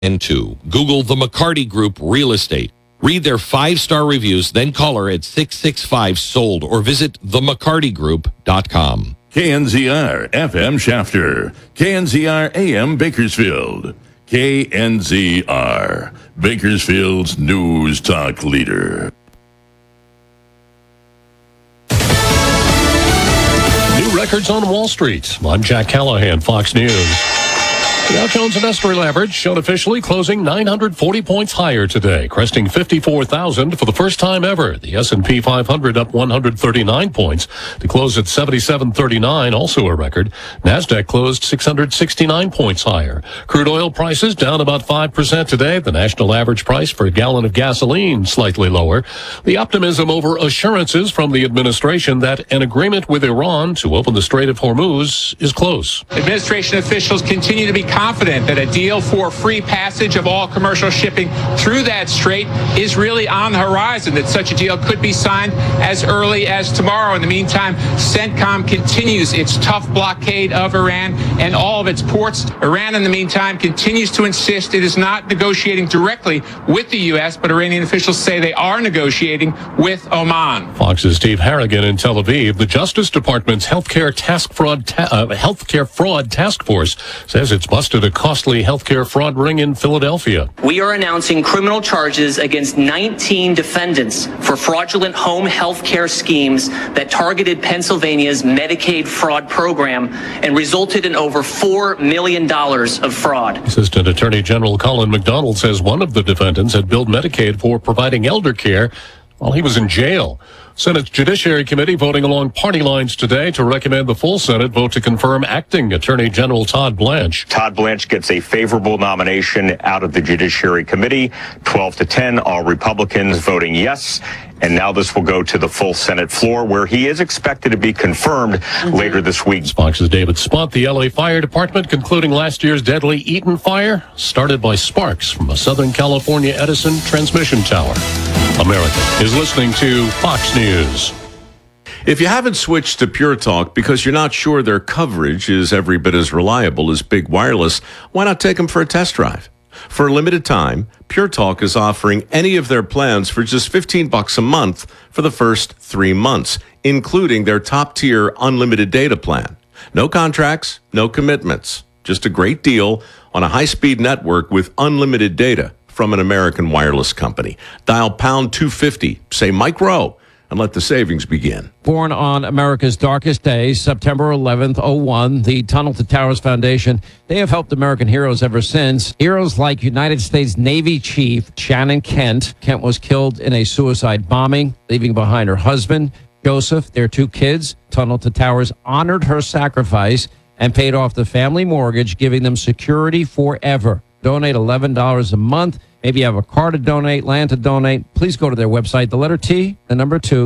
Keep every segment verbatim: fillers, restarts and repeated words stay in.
and two. Google the McCarty Group Real Estate. Read their five-star reviews, then call her at six six five, sold or visit the mccarty group dot com. K N Z R F M Shafter, K N Z R A M Bakersfield, K N Z R, Bakersfield's news talk leader. New records on Wall Street. I'm Jack Callahan, Fox News. The Dow Jones Industrial Average showed officially closing nine hundred forty points higher today, cresting fifty-four thousand for the first time ever. The S and P five hundred up one hundred thirty-nine points to close at seventy-seven thirty-nine, also a record. NASDAQ closed six hundred sixty-nine points higher. Crude oil prices down about five percent today. The national average price for a gallon of gasoline slightly lower. The optimism over assurances from the administration that an agreement with Iran to open the Strait of Hormuz is close. Administration officials continue to be confident that a deal for free passage of all commercial shipping through that strait is really on the horizon, that such a deal could be signed as early as tomorrow. In the meantime, CENTCOM continues its tough blockade of Iran and all of its ports. Iran, in the meantime, continues to insist it is not negotiating directly with the U S, but Iranian officials say they are negotiating with Oman. Fox's Steve Harrigan in Tel Aviv. The Justice Department's healthcare task fraud ta- uh, healthcare fraud task force says it's busted a costly healthcare fraud ring in Philadelphia. We are announcing criminal charges against nineteen defendants for fraudulent home health care schemes that targeted Pennsylvania's Medicaid fraud program and resulted in over four million dollars of fraud. Assistant Attorney General Colin McDonald says one of the defendants had billed Medicaid for providing elder care while he was in jail. Senate Judiciary Committee voting along party lines today to recommend the full Senate vote to confirm acting Attorney General Todd Blanche. Todd Blanche gets a favorable nomination out of the Judiciary Committee, twelve to ten, all Republicans voting yes. And now this will go to the full Senate floor, where he is expected to be confirmed mm-hmm. later this week. Fox's David Spott. The L A Fire Department concluding last year's deadly Eaton fire, started by sparks from a Southern California Edison transmission tower. America is listening to Fox News. If you haven't switched to Pure Talk because you're not sure their coverage is every bit as reliable as Big Wireless, why not take them for a test drive? For a limited time, Pure Talk is offering any of their plans for just fifteen bucks a month for the first three months, including their top-tier unlimited data plan. No contracts, no commitments, just a great deal on a high-speed network with unlimited data from an American wireless company. Dial pound two fifty, say Mike Rowe, and let the savings begin. Born on America's darkest days, September eleventh, oh one, the Tunnel to Towers Foundation, they have helped American heroes ever since. Heroes like United States Navy Chief Shannon Kent. Kent was killed in a suicide bombing, leaving behind her husband, Joseph, their two kids. Tunnel to Towers honored her sacrifice and paid off the family mortgage, giving them security forever. Donate eleven dollars a month. Maybe you have a car to donate, land to donate. Please go to their website, the letter T, the number two.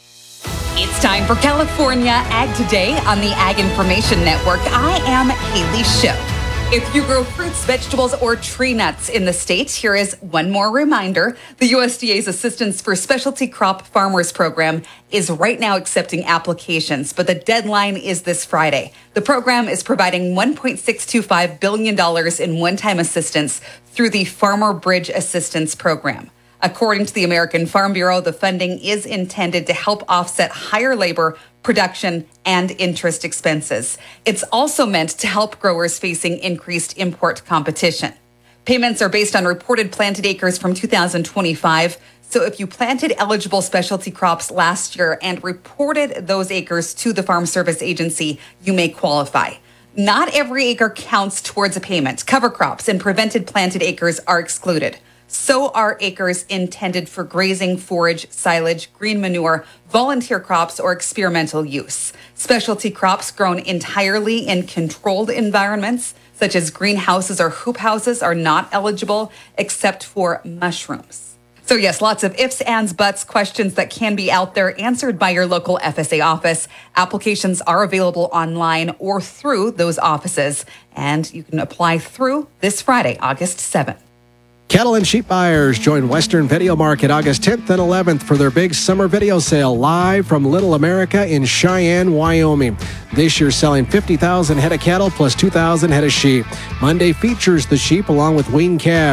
It's time for California Ag Today on the Ag Information Network. I am Haley Show. If you grow fruits, vegetables, or tree nuts in the state, here is one more reminder. The U S D A's Assistance for Specialty Crop Farmers program is right now accepting applications, but the deadline is this Friday. The program is providing one point six two five billion dollars in one-time assistance through the Farmer Bridge Assistance Program. According to the American Farm Bureau, the funding is intended to help offset higher labor, production, and interest expenses. It's also meant to help growers facing increased import competition. Payments are based on reported planted acres from two thousand twenty-five. So if you planted eligible specialty crops last year and reported those acres to the Farm Service Agency, you may qualify. Not every acre counts towards a payment. Cover crops and prevented planted acres are excluded. So are acres intended for grazing, forage, silage, green manure, volunteer crops, or experimental use. Specialty crops grown entirely in controlled environments, such as greenhouses or hoop houses, are not eligible except for mushrooms. So yes, lots of ifs, ands, buts, questions that can be out there answered by your local F S A office. Applications are available online or through those offices, and you can apply through this Friday, August seventh. Cattle and sheep buyers join Western Video Market August tenth and eleventh for their big summer video sale live from Little America in Cheyenne, Wyoming. This year selling fifty thousand head of cattle plus two thousand head of sheep. Monday features the sheep along with weaned calves.